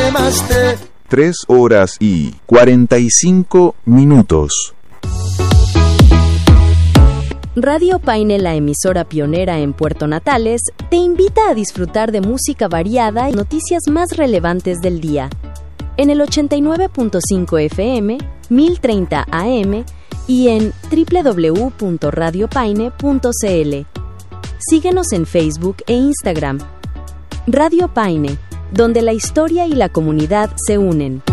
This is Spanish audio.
Namaste. 3:45. Radio Paine, la emisora pionera en Puerto Natales, te invita a disfrutar de música variada y noticias más relevantes del día. En el 89.5 FM, 1030 AM y en www.radiopaine.cl. Síguenos en Facebook e Instagram. Radio Paine, donde la historia y la comunidad se unen.